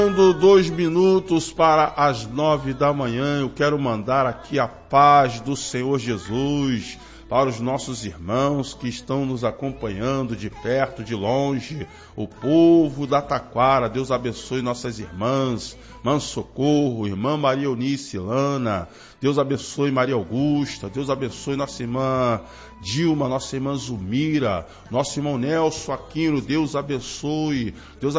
Faltando 2 minutos para as 9 da manhã, eu quero mandar aqui a paz do Senhor Jesus para os nossos irmãos que estão nos acompanhando de perto, de longe, o povo da Taquara. Deus abençoe nossas irmãs, Irmã Socorro, Irmã Maria Eunice Lana, Deus abençoe Maria Augusta, Deus abençoe nossa irmã Dilma, nossa irmã Zulmira, nosso irmão Nelson Aquino, Deus abençoe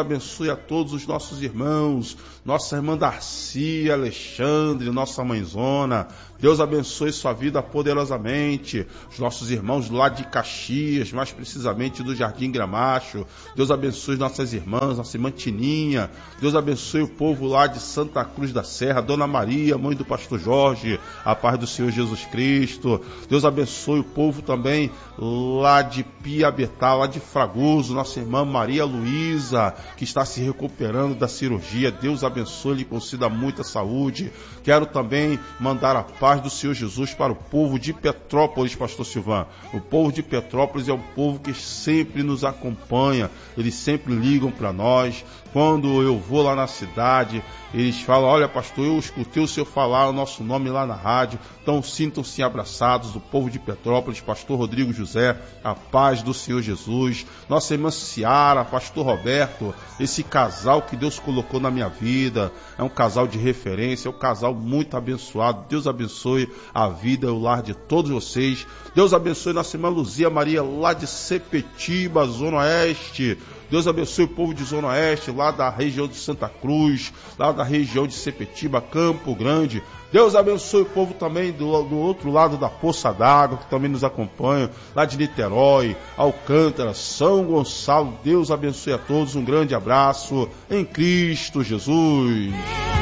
a todos os nossos irmãos, nossa irmã Darcy, Alexandre, nossa mãezona, Deus abençoe sua vida poderosamente, os nossos irmãos lá de Caxias, mais precisamente do Jardim Gramacho, Deus abençoe nossas irmãs, nossa irmã Tininha, Deus abençoe o povo lá de Santa Cruz da Serra, Dona Maria, mãe do pastor Jorge, a paz do Senhor Jesus Cristo, Deus abençoe o povo também lá de Piabetá, lá de Fragoso, nossa irmã Maria Luísa, que está se recuperando da cirurgia, Deus abençoe, lhe conceda muita saúde. Quero também mandar a paz do Senhor Jesus para o povo de Petrópolis, pastor Silvan. O povo de Petrópolis é um povo que sempre nos acompanha, eles sempre ligam para nós. Quando eu vou lá na cidade, eles falam: olha pastor, eu escutei o senhor falar o nosso nome lá na rádio. Então sintam-se abraçados, o povo de Petrópolis, pastor Rodrigo José, a paz do Senhor Jesus. Nossa irmã Ciara, pastor Roberto, esse casal que Deus colocou na minha vida, é um casal de referência, é um casal muito abençoado. Deus abençoe a vida e o lar de todos vocês. Deus abençoe nossa irmã Luzia Maria, lá de Sepetiba, Zona Oeste. Deus abençoe o povo de Zona Oeste, lá da região de Santa Cruz, lá da região de Sepetiba, Campo Grande. Deus abençoe o povo também do outro lado da Poça d'Água, que também nos acompanha, lá de Niterói, Alcântara, São Gonçalo. Deus abençoe a todos, um grande abraço em Cristo Jesus.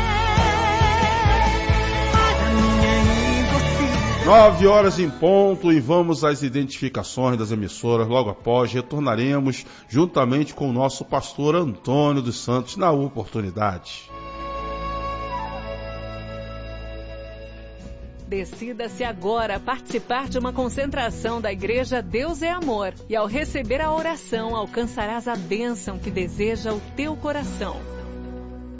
9 horas em ponto e vamos às identificações das emissoras. Logo após retornaremos juntamente com o nosso pastor Antônio dos Santos na oportunidade. Decida-se agora a participar de uma concentração da Igreja Deus é Amor e ao receber a oração alcançarás a bênção que deseja o teu coração.